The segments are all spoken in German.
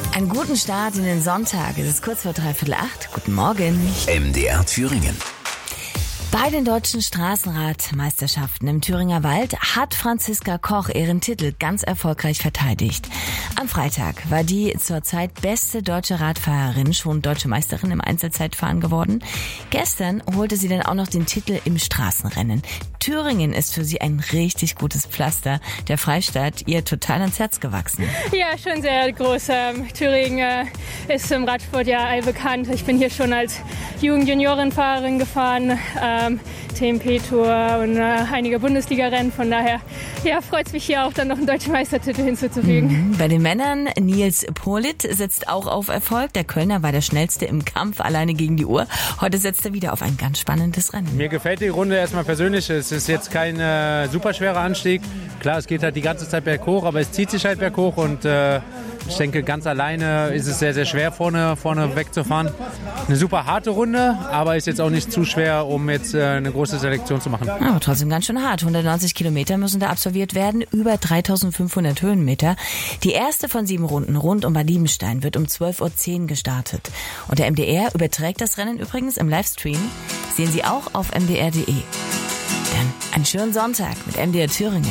Einen guten Start in den Sonntag. Es ist kurz vor 7:45. Guten Morgen. MDR Thüringen. Bei den deutschen Straßenradmeisterschaften im Thüringer Wald hat Franziska Koch ihren Titel ganz erfolgreich verteidigt. Am Freitag war die zurzeit beste deutsche Radfahrerin schon deutsche Meisterin im Einzelzeitfahren geworden. Gestern holte sie dann auch noch den Titel im Straßenrennen. Thüringen ist für sie ein richtig gutes Pflaster. Der Freistaat ihr total ans Herz gewachsen. Ja, schon sehr groß. Thüringen ist im Radsport ja allbekannt. Ich bin hier schon als Jugend-Juniorenfahrerin gefahren. TMP-Tour und einige Bundesliga-Rennen. Von daher freut es mich hier auch dann noch einen deutschen Meistertitel hinzuzufügen. Bei den Männern, Nils Politt setzt auch auf Erfolg. Der Kölner war der schnellste im Kampf alleine gegen die Uhr. Heute setzt er wieder auf ein ganz spannendes Rennen. Mir gefällt die Runde erstmal persönlich. Es ist jetzt kein super schwerer Anstieg. Klar, es geht halt die ganze Zeit berghoch, aber es zieht sich halt berghoch und ich denke, ganz alleine ist es sehr, sehr schwer, vorne wegzufahren. Eine super harte Runde, aber ist jetzt auch nicht zu schwer, um jetzt eine große Selektion zu machen. Aber trotzdem ganz schön hart. 190 Kilometer müssen da absolviert werden, über 3.500 Höhenmeter. Die erste von 7 Runden rund um Bad Liebenstein wird um 12:10 Uhr gestartet. Und der MDR überträgt das Rennen übrigens im Livestream. Sehen Sie auch auf mdr.de. Dann einen schönen Sonntag mit MDR Thüringen.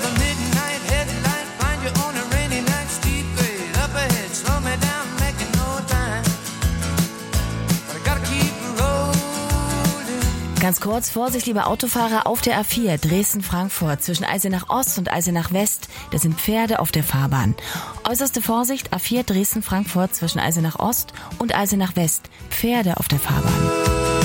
Ganz kurz, Vorsicht, liebe Autofahrer, auf der A4 Dresden-Frankfurt zwischen Eisenach Ost und Eisenach West, da sind Pferde auf der Fahrbahn. Äußerste Vorsicht, A4 Dresden-Frankfurt zwischen Eisenach Ost und Eisenach West, Pferde auf der Fahrbahn.